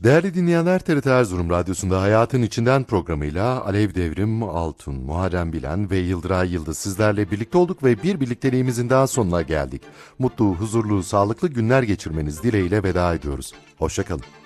Değerli dinleyenler, TRT Erzurum Radyosu'nda Hayatın İçinden programıyla Alev Devrim, Altun, Muharrem Bilen ve Yıldıray Yıldız sizlerle birlikte olduk ve bir birlikteliğimizin daha sonuna geldik. Mutlu, huzurlu, sağlıklı günler geçirmeniz dileğiyle veda ediyoruz. Hoşça kalın.